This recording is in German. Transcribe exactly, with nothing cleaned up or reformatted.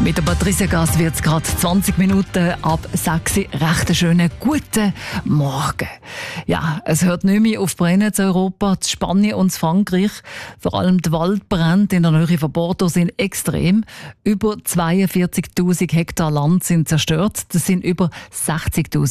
Mit der Patricia Gas wird es gerade zwanzig Minuten ab sechs Uhr. Recht einen schönen guten Morgen. Ja, es hört nicht mehr auf Brennen in Europa. Die Spanien und Frankreich, vor allem die Waldbrände in der Nähe von Bordeaux, sind extrem. Über zweiundvierzigtausend Hektar Land sind zerstört. Das sind über sechzigtausend